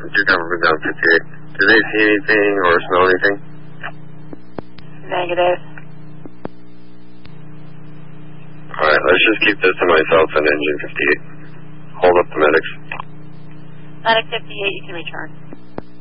do cover down 58. Do they see anything or smell anything? Negative. Alright, let's just keep this to myself and engine 58. Hold up the medics. Medic 58, you can return.